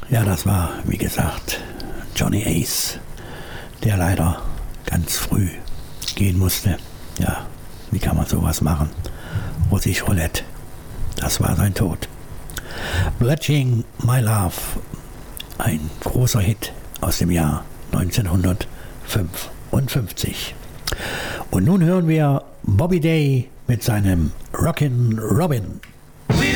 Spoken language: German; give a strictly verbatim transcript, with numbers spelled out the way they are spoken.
Ja, das war, wie gesagt, Johnny Ace, der leider ganz früh gehen musste. Ja, wie kann man sowas machen? Russisch Roulette, das war sein Tod. Pledging My Love, ein großer Hit aus dem Jahr neunzehnhundertfünfundfünfzig. Und nun hören wir Bobby Day mit seinem Rockin' Robin. We